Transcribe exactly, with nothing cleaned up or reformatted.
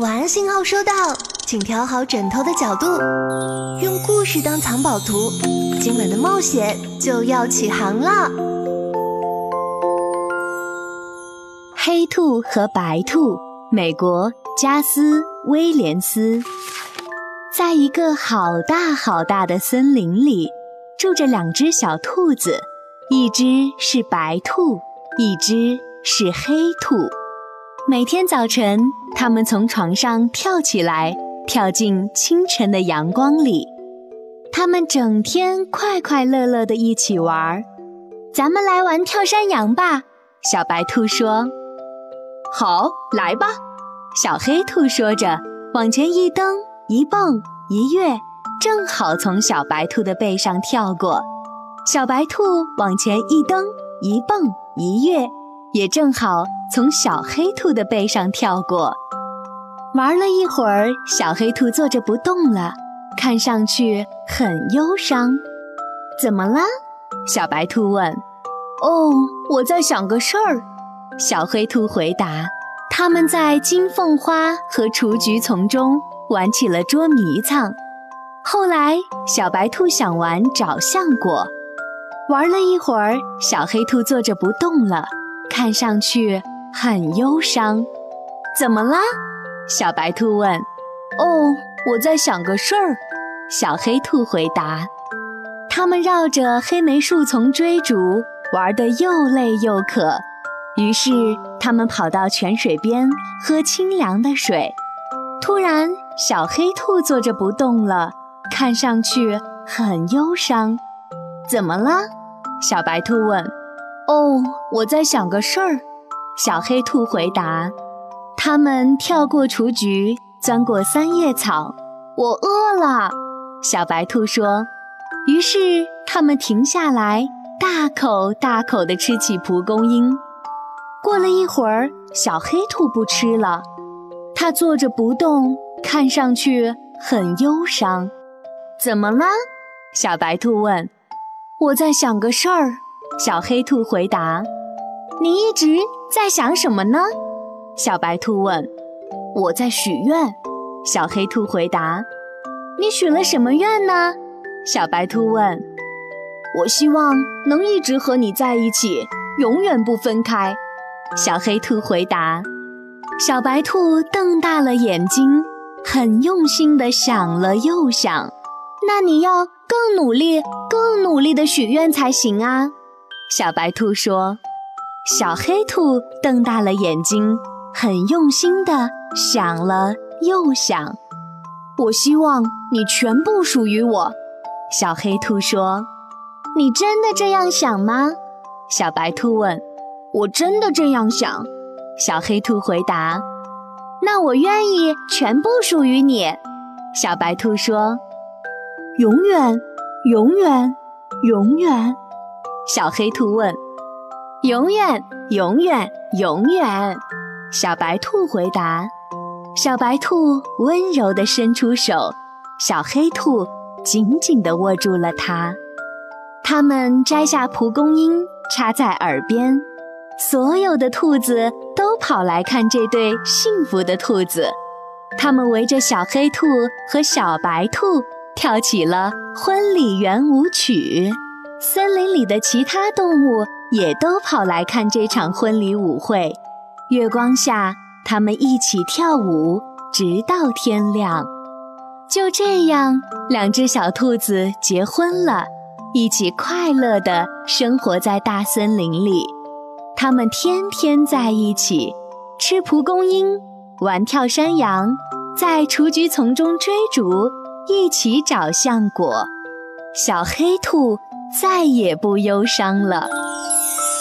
晚安信号收到，请调好枕头的角度，用故事当藏宝图，今晚的冒险就要起航了。 黑兔和白兔，美国加斯威廉斯。在一个好大好大的森林里，住着两只小兔子，一只是白兔，一只是黑兔。每天早晨，它们从床上跳起来，跳进清晨的阳光里。它们整天快快乐乐地一起玩。咱们来玩跳山羊吧，小白兔说。好，来吧，小黑兔说着，往前一蹬，一蹦一跃，正好从小白兔的背上跳过。小白兔往前一蹬，一蹦一跃，也正好从小黑兔的背上跳过。玩了一会儿，小黑兔坐着不动了，看上去很忧伤。怎么了？小白兔问。哦，我在想个事儿，小黑兔回答。他们在金凤花和雏菊丛中玩起了捉迷藏。后来，小白兔想玩找橡果。玩了一会儿，小黑兔坐着不动了，看上去很忧伤。怎么啦？小白兔问。哦，我在想个事儿，小黑兔回答。他们绕着黑莓树丛追逐，玩得又累又渴。于是他们跑到泉水边喝清凉的水。突然，小黑兔坐着不动了，看上去很忧伤。怎么了？小白兔问。哦，我在想个事儿，小黑兔回答。他们跳过雏菊，钻过三叶草。我饿了，小白兔说。于是他们停下来，大口大口地吃起蒲公英。过了一会儿，小黑兔不吃了，它坐着不动，看上去很忧伤。怎么了？小白兔问。我在想个事儿，小黑兔回答。你一直在想什么呢？小白兔问。我在许愿，小黑兔回答。你许了什么愿呢？小白兔问。我希望能一直和你在一起，永远不分开，小黑兔回答。小白兔瞪大了眼睛，很用心地想了又想。那你要更努力更努力地许愿才行啊，小白兔说。小黑兔瞪大了眼睛，很用心地想了又想。我希望你全部属于我，小黑兔说。你真的这样想吗？小白兔问。我真的这样想，小黑兔回答。那我愿意全部属于你，小白兔说。永远，永远，永远，小黑兔问。永远，永远，永远，小白兔回答。小白兔温柔地伸出手，小黑兔紧紧地握住了它。它们摘下蒲公英，插在耳边。所有的兔子都跑来看这对幸福的兔子，它们围着小黑兔和小白兔跳起了婚礼圆舞曲。森林里的其他动物也都跑来看这场婚礼舞会。月光下，它们一起跳舞，直到天亮。就这样，两只小兔子结婚了，一起快乐地生活在大森林里。他们天天在一起，吃蒲公英，玩跳山羊，在雏菊丛中追逐，一起找橡果。小黑兔再也不忧伤了。